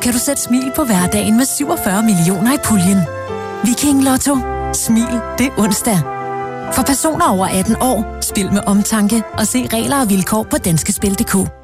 kan du sætte smil på hverdagen med 47 millioner i puljen. Viking Lotto. Smil det onsdag. For personer over 18 år, spil med omtanke og se regler og vilkår på danskespil.dk.